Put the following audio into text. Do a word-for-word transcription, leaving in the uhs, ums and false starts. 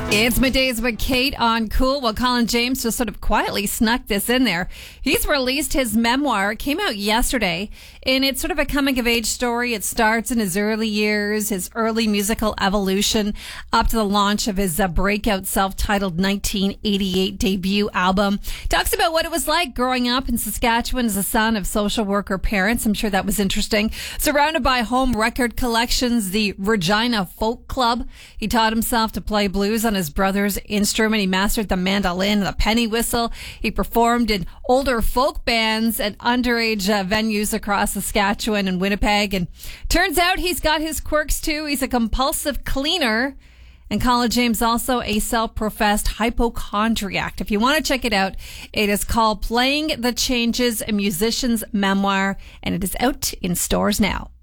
It's Middays with Kate on Cool. Well, Colin James just sort of quietly snuck this in there. He's released his memoir. It came out yesterday, and it's sort of a coming-of-age story. It starts in his early years, his early musical evolution, up to the launch of his uh, breakout self-titled nineteen eighty-eight debut album. Talks about what it was like growing up in Saskatchewan as a son of social worker parents. I'm sure that was interesting. Surrounded by home record collections, the Regina Folk Club. He taught himself to play blues on his brother's instrument. He mastered the mandolin and the penny whistle. He performed in older folk bands at underage uh, venues across Saskatchewan and Winnipeg. And turns out he's got his quirks too. He's a compulsive cleaner. And Colin James also a self-professed hypochondriac. If you want to check it out, it is called Playing the Changes, a Musician's Memoir, and it is out in stores now.